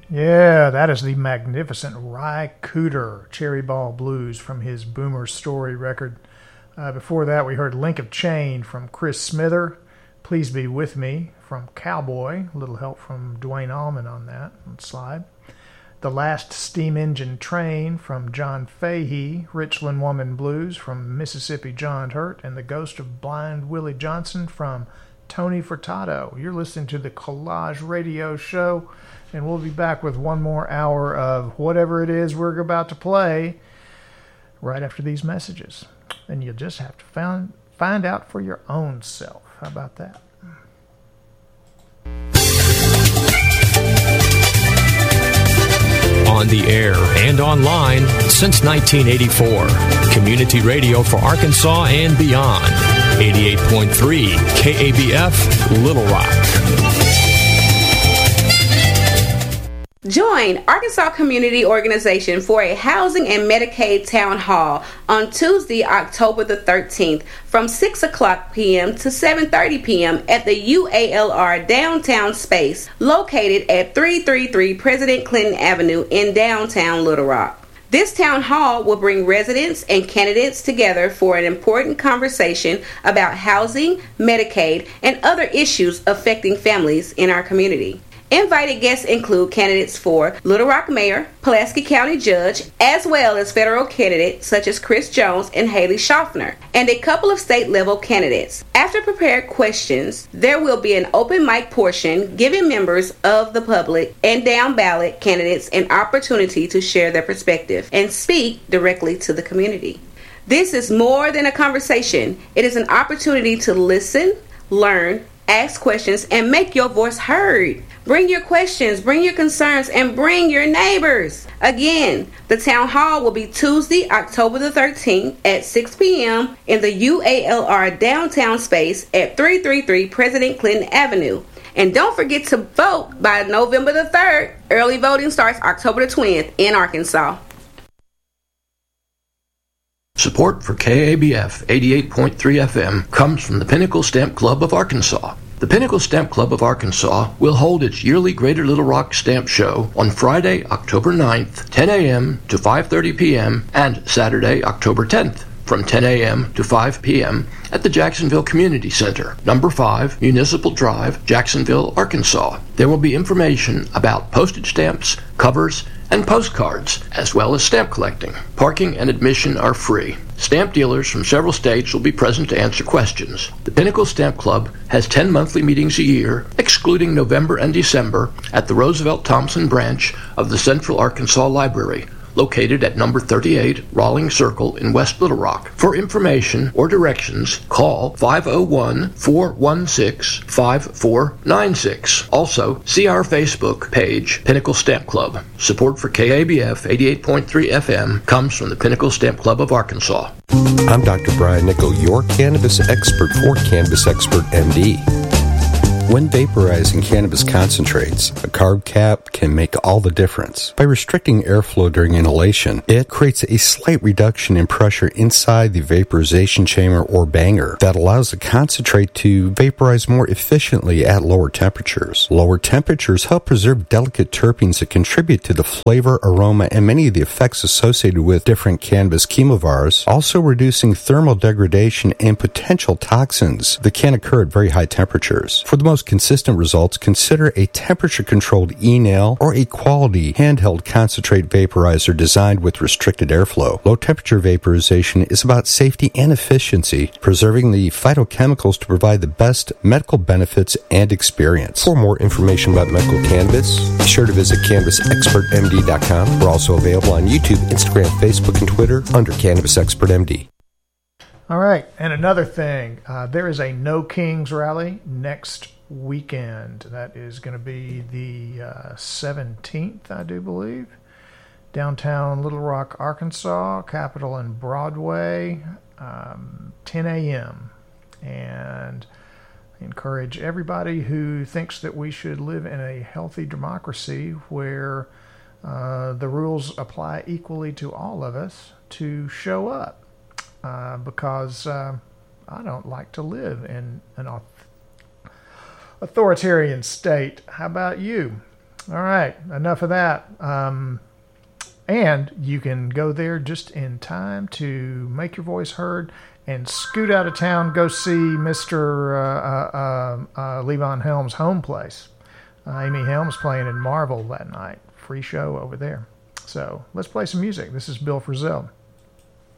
Yeah, that is the magnificent Ry Cooder, Cherry Ball Blues from his Boomer Story record. Before that, we heard Link of Chain from Chris Smither, Please Be With Me from Cowboy, a little help from Dwayne Allman on that slide. The Last Steam Engine Train from John Fahey, Richland Woman Blues from Mississippi John Hurt, and The Ghost of Blind Willie Johnson from Tony Furtado. You're listening to the Collage Radio Show, and we'll be back with one more hour of whatever it is we're about to play right after these messages. And you'll just have to find out for your own self. How about that? On the air and online since 1984. Community radio for Arkansas and beyond. 88.3 KABF, Little Rock. Join Arkansas Community Organization for a Housing and Medicaid Town Hall on Tuesday, October the 13th from 6 o'clock p.m. to 7:30 p.m. at the UALR Downtown Space located at 333 President Clinton Avenue in downtown Little Rock. This town hall will bring residents and candidates together for an important conversation about housing, Medicaid, and other issues affecting families in our community. Invited guests include candidates for Little Rock Mayor, Pulaski County Judge, as well as federal candidates such as Chris Jones and Haley Schaffner, and a couple of state-level candidates. After prepared questions, there will be an open mic portion giving members of the public and down-ballot candidates an opportunity to share their perspective and speak directly to the community. This is more than a conversation. It is an opportunity to listen, learn, ask questions, and make your voice heard. Bring your questions, bring your concerns, and bring your neighbors. Again, the town hall will be Tuesday, October the 13th at 6 p.m. in the UALR downtown space at 333 President Clinton Avenue. And don't forget to vote by November the 3rd. Early voting starts October the 20th in Arkansas. Support for KABF 88.3 FM comes from the Pinnacle Stamp Club of Arkansas. The Pinnacle Stamp Club of Arkansas will hold its yearly Greater Little Rock Stamp Show on Friday, October 9th, 10 a.m. to 5:30 p.m. and Saturday, October 10th, from 10 a.m. to 5 p.m. at the Jacksonville Community Center, number 5, Municipal Drive, Jacksonville, Arkansas. There will be information about postage stamps, covers, and postcards, as well as stamp collecting. Parking and admission are free. Stamp dealers from several states will be present to answer questions. The Pinnacle Stamp Club has 10 monthly meetings a year, excluding November and December, at the Roosevelt Thompson branch of the Central Arkansas Library, located at number 38 Rawlings Circle in West Little Rock. For information or directions, call 501-416-5496. Also, see our Facebook page, Pinnacle Stamp Club. Support for KABF 88.3 FM comes from the Pinnacle Stamp Club of Arkansas. I'm Dr. Brian Nickel, your cannabis expert for Cannabis Expert MD. When vaporizing cannabis concentrates, a carb cap can make all the difference. By restricting airflow during inhalation, it creates a slight reduction in pressure inside the vaporization chamber or banger that allows the concentrate to vaporize more efficiently at lower temperatures. Lower temperatures help preserve delicate terpenes that contribute to the flavor, aroma, and many of the effects associated with different cannabis chemovars, also reducing thermal degradation and potential toxins that can occur at very high temperatures. For the most consistent results, consider a temperature-controlled e-nail or a quality handheld concentrate vaporizer designed with restricted airflow. Low-temperature vaporization is about safety and efficiency, preserving the phytochemicals to provide the best medical benefits and experience. For more information about medical cannabis, be sure to visit CannabisExpertMD.com. We're also available on YouTube, Instagram, Facebook, and Twitter under Cannabis Expert MD. All right, and another thing, there is a No Kings rally next weekend. That is going to be the 17th, I do believe. Downtown Little Rock, Arkansas, Capitol and Broadway, 10 a.m. And I encourage everybody who thinks that we should live in a healthy democracy where the rules apply equally to all of us to show up. Because I don't like to live in an authoritarian state. How about you? All right, enough of that. And you can go there just in time to make your voice heard and scoot out of town, go see Mr. Levon Helms' home place. Amy Helms playing in Marvel that night. Free show over there. So let's play some music. This is Bill Frisell.